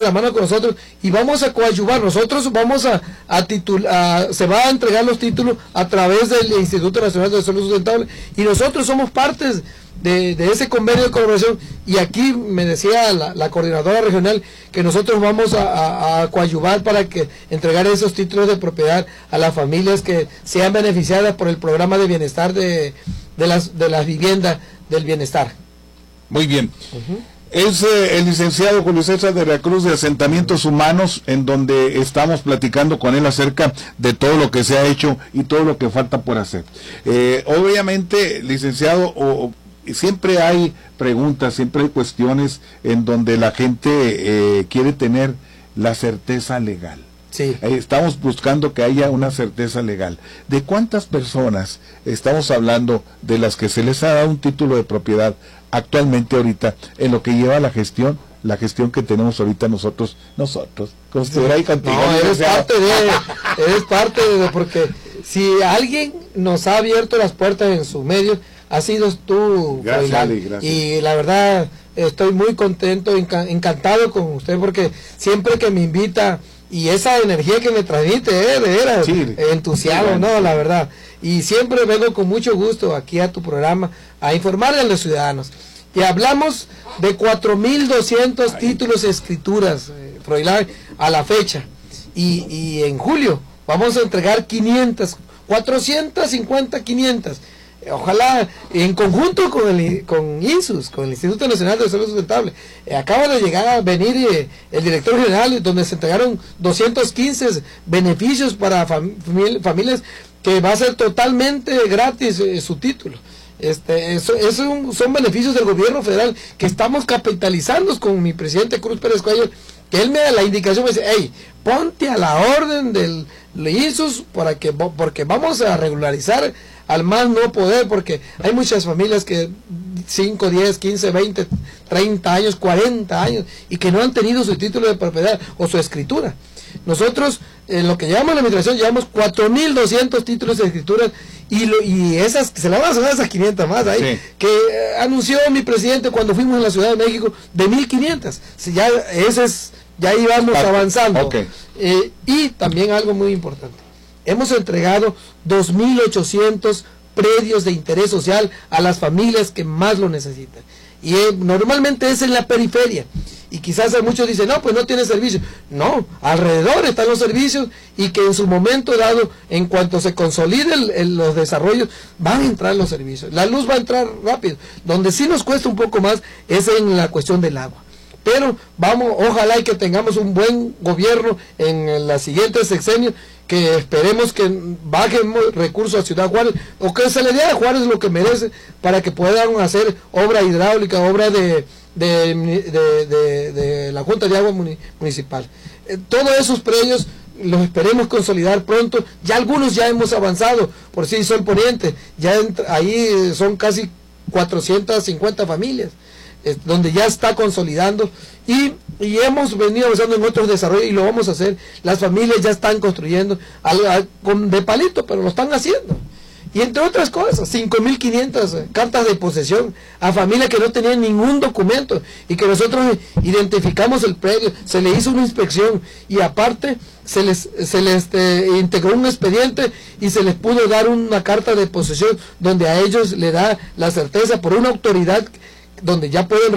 la mano con nosotros y vamos a coadyuvar. Nosotros vamos se va a entregar los títulos a través del Instituto Nacional de Salud Sustentable y nosotros somos partes de ese convenio de colaboración. Y aquí me decía la coordinadora regional que nosotros vamos a coadyuvar para que entregar esos títulos de propiedad a las familias que sean beneficiadas por el programa de bienestar de las viviendas del bienestar. Muy bien. Es el licenciado Julio César de la Cruz de Asentamientos Humanos, en donde estamos platicando con él acerca de todo lo que se ha hecho y todo lo que falta por hacer. Obviamente, licenciado, siempre hay preguntas, siempre hay cuestiones en donde la gente quiere tener la certeza legal. Sí. Estamos buscando que haya una certeza legal. ¿De cuántas personas estamos hablando de las que se les ha dado un título de propiedad actualmente ahorita en lo que lleva la gestión que tenemos ahorita nosotros, como estuviera ahí contigo? No, eres parte de, porque si alguien nos ha abierto las puertas en sus medios, ha sido tú. Gracias, Ali, gracias. Y la verdad, estoy muy contento, encantado con usted, porque siempre que me invita, y esa energía que me transmite, de veras, sí, entusiasmo, sí, no, la verdad. Y siempre vengo con mucho gusto aquí a tu programa a informarle a los ciudadanos. Y hablamos de 4.200 títulos de escrituras, Froilán, a la fecha. Y en julio vamos a entregar 450, 500. Ojalá en conjunto con INSUS, con el Instituto Nacional de Salud Sustentable. Acaba de venir el director general, donde se entregaron 215 beneficios para familias, que va a ser totalmente gratis su título. Son beneficios del gobierno federal que estamos capitalizando con mi presidente Cruz Pérez Cuellar, que él me da la indicación, me dice: hey, ponte a la orden del INSUS porque vamos a regularizar al más no poder, porque hay muchas familias que 5, 10, 15, 20, 30 años, 40 años, y que no han tenido su título de propiedad o su escritura. Nosotros, en lo que llevamos la administración, llevamos 4.200 títulos de escritura, y esas, se la van a sonar esas 500 más ahí, sí, que anunció mi presidente cuando fuimos a la Ciudad de México, de 1.500. Ya íbamos avanzando. Okay. Y también algo muy importante. Hemos entregado 2.800 predios de interés social a las familias que más lo necesitan. Y normalmente es en la periferia. Y quizás muchos dicen: no, pues no tiene servicio. No, alrededor están los servicios, y que en su momento dado, en cuanto se consoliden los desarrollos, van a entrar los servicios. La luz va a entrar rápido. Donde sí nos cuesta un poco más es en la cuestión del agua. Pero ojalá y que tengamos un buen gobierno en la siguiente sexenio, que esperemos que bajen recursos a Ciudad Juárez, o que se le dé a Juárez lo que merece, para que puedan hacer obra hidráulica, obra de la Junta de Agua Municipal. Todos esos predios los esperemos consolidar pronto. Ya algunos ya hemos avanzado, por si Sol Poniente, ahí son casi 450 familias, donde ya está consolidando, y hemos venido avanzando en otros desarrollos, y lo vamos a hacer. Las familias ya están construyendo de palito, pero lo están haciendo. Y entre otras cosas, 5.500 cartas de posesión a familias que no tenían ningún documento, y que nosotros identificamos el predio, se le hizo una inspección, y aparte se les integró un expediente, y se les pudo dar una carta de posesión donde a ellos le da la certeza por una autoridad, donde ya pueden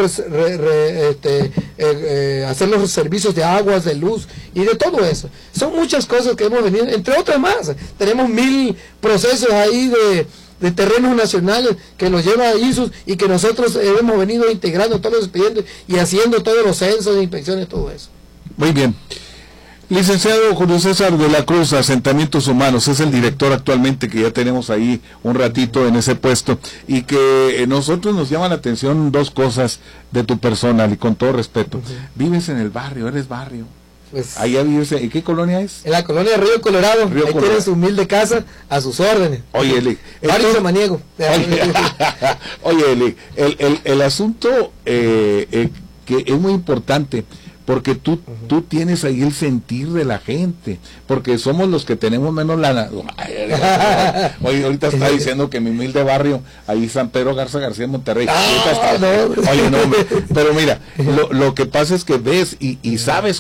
hacer los servicios de aguas, de luz y de todo eso. Son muchas cosas que hemos venido, entre otras más. Tenemos 1.000 procesos ahí de terrenos nacionales que los lleva INSUS, y que nosotros hemos venido integrando todos los expedientes y haciendo todos los censos de inspecciones, todo eso. Muy bien. Licenciado Julio César de la Cruz, Asentamientos Humanos, es el director actualmente, que ya tenemos ahí un ratito en ese puesto, y que nosotros nos llama la atención dos cosas de tu persona, y con todo respeto. Uh-huh. Vives en el barrio, eres barrio. Pues, allá vives, ¿en qué colonia es? En la colonia Río Colorado. Ahí tiene su humilde casa a sus órdenes. Oye, Eli, barrio Samaniego. Oye, Eli, el asunto que es muy importante, porque tú tienes ahí el sentir de la gente, porque somos los que tenemos menos lana. Oye, ahorita está diciendo que mi humilde barrio, ahí San Pedro Garza García, Monterrey. Oye, no, pero mira, lo que pasa es que ves y sabes